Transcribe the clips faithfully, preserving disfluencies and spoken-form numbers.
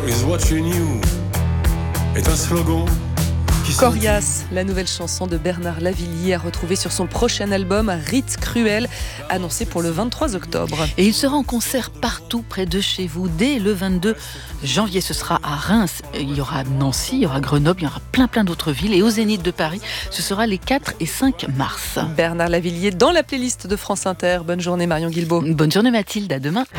is watching you est un slogan qui Coriace, la nouvelle chanson de Bernard Lavilliers à retrouver sur son prochain album Rite Cruel, annoncé pour le vingt-trois octobre. Et il sera en concert partout près de chez vous dès le vingt-deux janvier. Ce sera à Reims, il y aura Nancy, il y aura Grenoble, il y aura plein plein d'autres villes. Et au Zénith de Paris, ce sera les quatre et cinq mars. Bernard Lavilliers dans la playlist de France Inter. Bonne journée Marion Guilbault. Bonne journée Mathilde, à demain.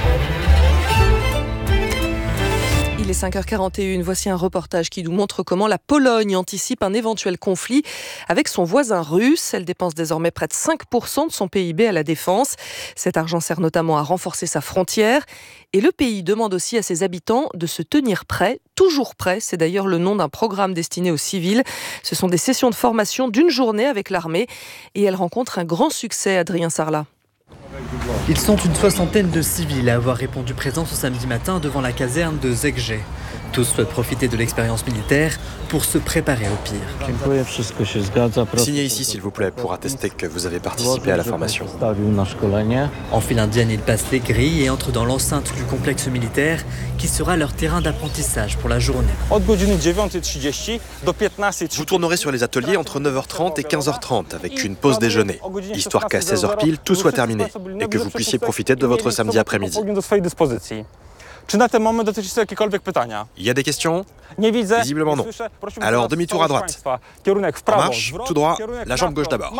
Il est cinq heures quarante et une, voici un reportage qui nous montre comment la Pologne anticipe un éventuel conflit avec son voisin russe. Elle dépense désormais près de cinq pour cent de son P I B à la défense. Cet argent sert notamment à renforcer sa frontière. Et le pays demande aussi à ses habitants de se tenir prêts, toujours prêts. C'est d'ailleurs le nom d'un programme destiné aux civils. Ce sont des sessions de formation d'une journée avec l'armée. Et elles rencontrent un grand succès, Adrien Sarlat. Ils sont une soixantaine de civils à avoir répondu présent ce samedi matin devant la caserne de Zegje. Tous souhaitent profiter de l'expérience militaire pour se préparer au pire. Signez ici s'il vous plaît pour attester que vous avez participé à la formation. En file indienne, ils passent les grilles et entrent dans l'enceinte du complexe militaire qui sera leur terrain d'apprentissage pour la journée. Vous tournerez sur les ateliers entre neuf heures trente et quinze heures trente avec une pause déjeuner, histoire qu'à seize heures pile tout soit terminé et que vous puissiez profiter de votre samedi après-midi. Il y a des questions ? Visiblement non. Alors demi-tour à droite. En marche, tout droit, la jambe gauche d'abord.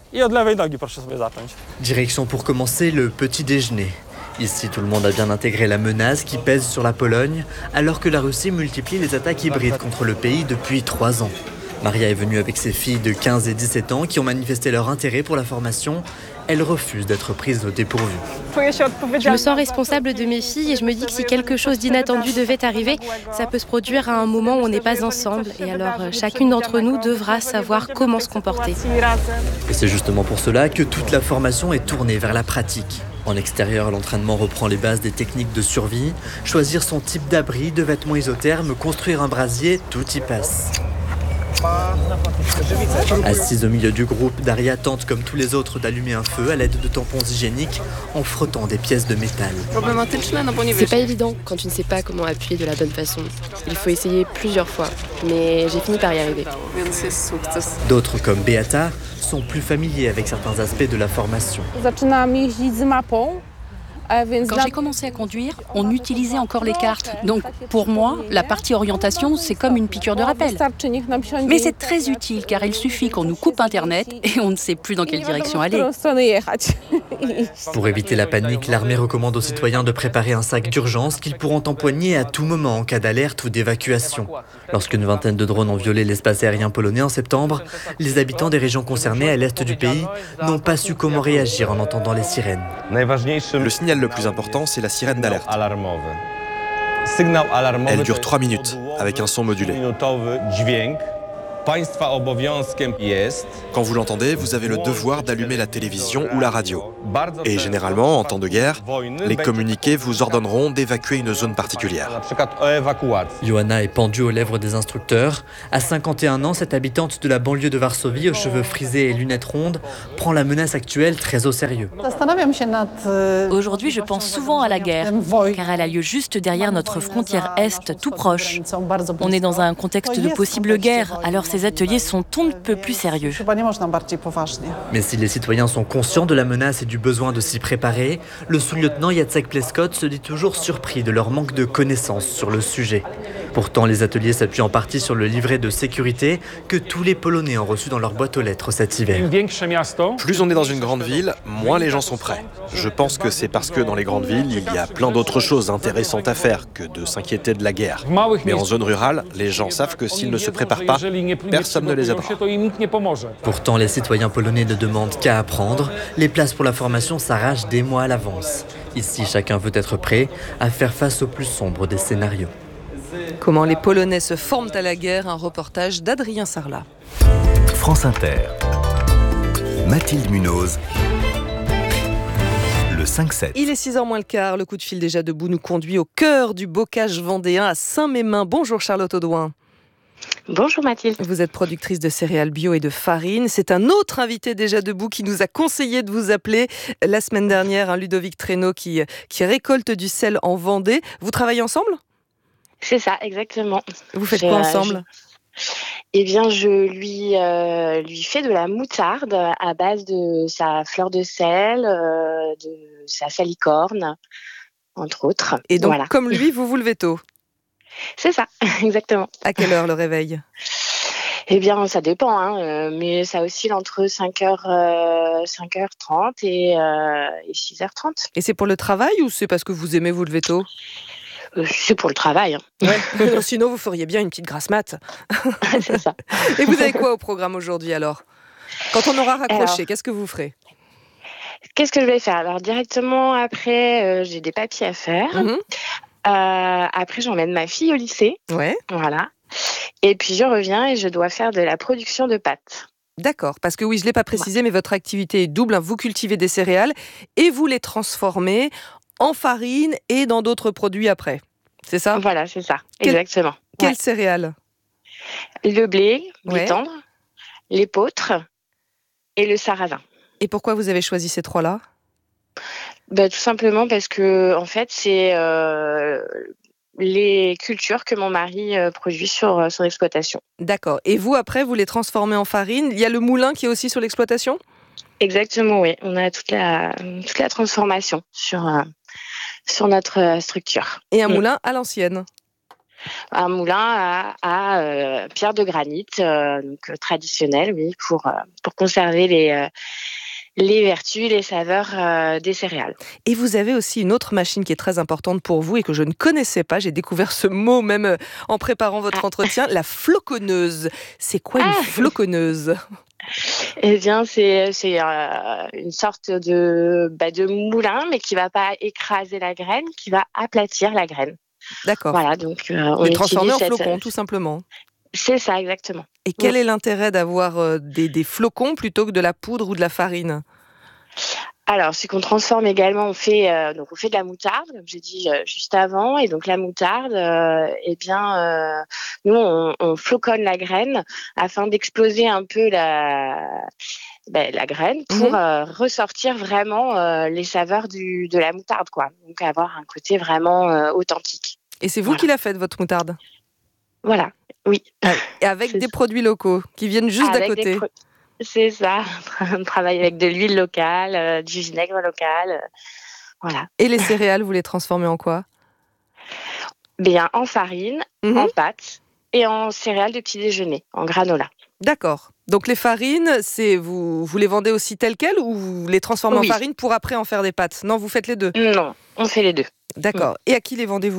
Direction pour commencer le petit déjeuner. Ici, tout le monde a bien intégré la menace qui pèse sur la Pologne, alors que la Russie multiplie les attaques hybrides contre le pays depuis trois ans. Maria est venue avec ses filles de quinze et dix-sept ans qui ont manifesté leur intérêt pour la formation. Elle refuse d'être prise au dépourvu. Je me sens responsable de mes filles et je me dis que si quelque chose d'inattendu devait arriver, ça peut se produire à un moment où on n'est pas ensemble. Et alors, chacune d'entre nous devra savoir comment se comporter. Et c'est justement pour cela que toute la formation est tournée vers la pratique. En extérieur, l'entraînement reprend les bases des techniques de survie. Choisir son type d'abri, de vêtements isothermes, construire un brasier, tout y passe. Assise au milieu du groupe, Daria tente comme tous les autres d'allumer un feu à l'aide de tampons hygiéniques en frottant des pièces de métal. C'est pas évident quand tu ne sais pas comment appuyer de la bonne façon. Il faut essayer plusieurs fois, mais j'ai fini par y arriver. D'autres comme Beata sont plus familiers avec certains aspects de la formation. Quand j'ai commencé à conduire, on utilisait encore les cartes. Donc pour moi, la partie orientation, c'est comme une piqûre de rappel. Mais c'est très utile car il suffit qu'on nous coupe Internet et on ne sait plus dans quelle direction aller. Pour éviter la panique, l'armée recommande aux citoyens de préparer un sac d'urgence qu'ils pourront empoigner à tout moment en cas d'alerte ou d'évacuation. Lorsqu'une vingtaine de drones ont violé l'espace aérien polonais en septembre, les habitants des régions concernées à l'est du pays n'ont pas su comment réagir en entendant les sirènes. Le signal le plus important, c'est la sirène d'alerte. Elle dure trois minutes, avec un son modulé. Quand vous l'entendez, vous avez le devoir d'allumer la télévision ou la radio. Et généralement, en temps de guerre, les communiqués vous ordonneront d'évacuer une zone particulière. Johanna est pendue aux lèvres des instructeurs. À cinquante et un ans, cette habitante de la banlieue de Varsovie, aux cheveux frisés et lunettes rondes, prend la menace actuelle très au sérieux. Aujourd'hui, je pense souvent à la guerre, car elle a lieu juste derrière notre frontière Est, tout proche. On est dans un contexte de possible guerre, alors ces ateliers sont on ne peut plus sérieux. Mais si les citoyens sont conscients de la menace et du besoin de s'y préparer, le sous-lieutenant Jacek Pleskot se dit toujours surpris de leur manque de connaissances sur le sujet. Pourtant, les ateliers s'appuient en partie sur le livret de sécurité que tous les Polonais ont reçu dans leur boîte aux lettres cet hiver. Plus on est dans une grande ville, moins les gens sont prêts. Je pense que c'est parce que dans les grandes villes, il y a plein d'autres choses intéressantes à faire que de s'inquiéter de la guerre. Mais en zone rurale, les gens savent que s'ils ne se préparent pas, personne ne les aidera. Pourtant, les citoyens polonais ne demandent qu'à apprendre. Les places pour la formation s'arrachent des mois à l'avance. Ici, chacun veut être prêt à faire face au plus sombre des scénarios. Comment les Polonais se forment à la guerre, un reportage d'Adrien Sarlat. France Inter. Mathilde Munoz. Le cinq sept. Il est six heures moins le quart. Le coup de fil déjà debout nous conduit au cœur du bocage vendéen à Saint-Mémin. Bonjour Charlotte Audouin. Bonjour Mathilde. Vous êtes productrice de céréales bio et de farine. C'est un autre invité déjà debout qui nous a conseillé de vous appeler la semaine dernière, un Ludovic Traîneau qui, qui récolte du sel en Vendée. Vous travaillez ensemble ? C'est ça, exactement. Vous faites J'ai, quoi euh, ensemble ? je... Eh bien, je lui, euh, lui fais de la moutarde à base de sa fleur de sel, euh, de sa salicorne, entre autres. Et donc, voilà. comme lui, vous vous levez tôt ? C'est ça, exactement. À quelle heure le réveil ? Eh bien, ça dépend, hein, euh, mais ça oscille entre cinq heures, euh, cinq heures trente et, euh, et six heures trente. Et c'est pour le travail ou c'est parce que vous aimez vous lever tôt ? euh, C'est pour le travail. Hein. Ouais. Sinon, vous feriez bien une petite grasse mat. C'est ça. Et vous avez quoi au programme aujourd'hui alors ? Quand on aura raccroché, Alors, qu'est-ce que vous ferez ? Qu'est-ce que je vais faire ? Alors, directement après, euh, j'ai des papiers à faire. Mmh. Euh, après, j'emmène ma fille au lycée. Ouais. Voilà. Et puis, je reviens et je dois faire de la production de pâtes. D'accord, parce que oui, je ne l'ai pas précisé, mais votre activité est double. Vous cultivez des céréales et vous les transformez en farine et dans d'autres produits après. C'est ça ? Voilà, c'est ça. Quel- Exactement. Quelles Ouais. céréales ? Le blé, blé Ouais. tendre, l'épeautre et le sarrasin. Et pourquoi vous avez choisi ces trois-là ? Bah, tout simplement parce que, en fait, c'est euh, les cultures que mon mari euh, produit sur euh, son exploitation. D'accord. Et vous, après, vous les transformez en farine. Il y a le moulin qui est aussi sur l'exploitation ? Exactement, oui. On a toute la, toute la transformation sur, euh, sur notre euh, structure. Et un Mm. moulin à l'ancienne. Un moulin à, à euh, pierre de granit, euh, donc euh, traditionnel, oui, pour, euh, pour conserver les, euh, les vertus, les saveurs euh, des céréales. Et vous avez aussi une autre machine qui est très importante pour vous et que je ne connaissais pas. J'ai découvert ce mot même euh, en préparant votre entretien, la floconneuse. C'est quoi une Ah. floconneuse ? Eh bien, c'est, c'est euh, une sorte de, bah, de moulin, mais qui ne va pas écraser la graine, qui va aplatir la graine. D'accord. Voilà, donc euh, on Les transformer en utilise cette- flocons, tout simplement. C'est ça, exactement. Et quel est l'intérêt d'avoir euh, des, des flocons plutôt que de la poudre ou de la farine ? Alors, c'est qu'on transforme également, on fait, euh, donc on fait de la moutarde, comme j'ai dit euh, juste avant, et donc la moutarde, euh, eh bien, euh, nous on, on floconne la graine afin d'exploser un peu la, ben, la graine pour Mhm. euh, ressortir vraiment euh, les saveurs du, de la moutarde, quoi. Donc avoir un côté vraiment euh, authentique. Et c'est vous Voilà. qui la faites, votre moutarde ? Voilà, oui. Et avec C'est des ça. produits locaux qui viennent juste d'à Avec des côté. pro- C'est ça, on travaille avec de l'huile locale, euh, du vinaigre local, euh, voilà. Et les céréales, vous les transformez en quoi ? Bien en farine, Mhm. en pâte et en céréales de petit déjeuner, en granola. D'accord. Donc les farines, c'est vous, vous les vendez aussi telles quelles ou vous les transformez Oui. en farine pour après en faire des pâtes ? Non, vous faites les deux. Non, on fait les deux. D'accord. Et à qui les vendez-vous ?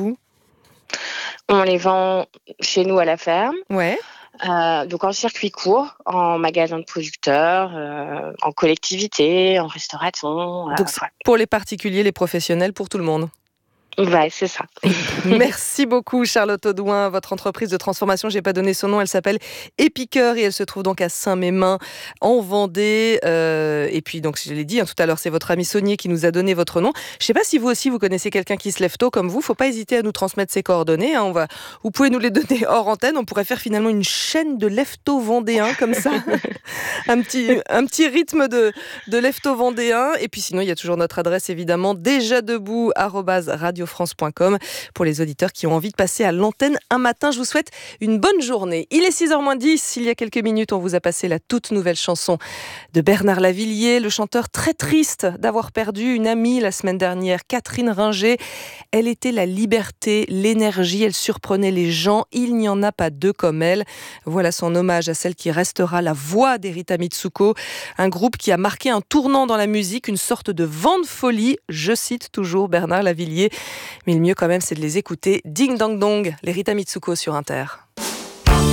On les vend chez nous à la ferme, Ouais. euh, donc en circuit court, en magasin de producteurs, euh, en collectivité, en restauration. euh, Donc c'est pour les particuliers, les professionnels, pour tout le monde. voilà. Ouais, c'est ça. Merci beaucoup Charlotte Audouin. Votre entreprise de transformation, j'ai pas donné son nom, elle s'appelle Epiqueur et elle se trouve donc à Saint-Mémin en Vendée. Euh, et puis donc je l'ai dit hein, tout à l'heure, c'est votre ami Saunier qui nous a donné votre nom. Je sais pas si vous aussi vous connaissez quelqu'un qui se lève tôt comme vous. Faut pas hésiter à nous transmettre ses coordonnées. Hein. On va, vous pouvez nous les donner hors antenne. On pourrait faire finalement une chaîne de lève-tôt vendéens comme ça, un petit un petit rythme de de lève-tôt vendéens. Et puis sinon il y a toujours notre adresse évidemment déjà debout arobase radio france point com pour les auditeurs qui ont envie de passer à l'antenne un matin. Je vous souhaite une bonne journée. Il est six heures moins dix. Il y a quelques minutes, on vous a passé la toute nouvelle chanson de Bernard Lavilliers, le chanteur très triste d'avoir perdu une amie la semaine dernière, Catherine Ringer. Elle était la liberté, l'énergie, elle surprenait les gens. Il n'y en a pas deux comme elle. Voilà son hommage à celle qui restera la voix d'Erita Mitsuko, un groupe qui a marqué un tournant dans la musique, une sorte de vent de folie. Je cite toujours Bernard Lavilliers. Mais le mieux quand même, c'est de les écouter. Ding Dong Dong, les Rita Mitsuko sur Inter.